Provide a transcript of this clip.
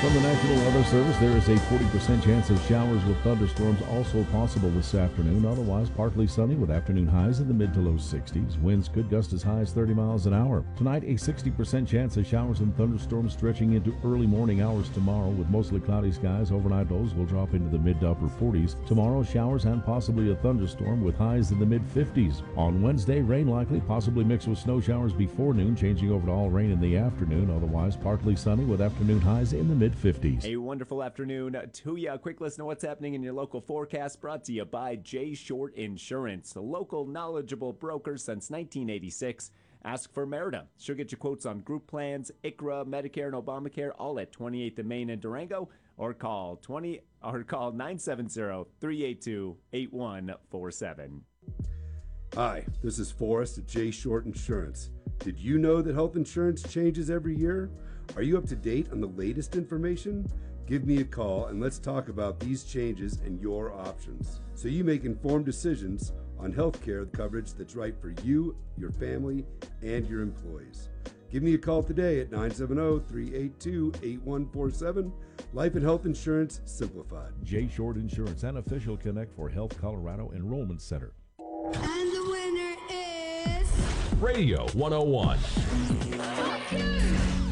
From the National Weather Service, there is a 40% chance of showers with thunderstorms also possible this afternoon. Otherwise, partly sunny with afternoon highs in the mid to low 60s. Winds could gust as high as 30 miles an hour. Tonight, a 60% chance of showers and thunderstorms stretching into early morning hours tomorrow with mostly cloudy skies. Overnight lows will drop into the mid to upper 40s. Tomorrow, showers and possibly a thunderstorm with highs in the mid 50s. On Wednesday, rain likely, possibly mixed with snow showers before noon, changing over to all rain in the afternoon. Otherwise, partly sunny with afternoon highs in the mid 50s. A wonderful afternoon to you. A quick listen to what's happening in your local forecast brought to you by J. Short Insurance, the local knowledgeable broker since 1986. Ask for Merida. She'll get you quotes on group plans, ICHRA, Medicare, and Obamacare, all at 28th and Main in Durango, or call 970-382-8147. Hi, this is Forrest at J. Short Insurance. Did you know that health insurance changes every year? Are you up to date on the latest information? Give me a call and let's talk about these changes and your options so you make informed decisions on healthcare coverage that's right for you, your family, and your employees. Give me a call today at 970-382-8147. Life and Health Insurance Simplified. J. Short Insurance, an official Connect for Health Colorado Enrollment Center. And the winner is Radio 101.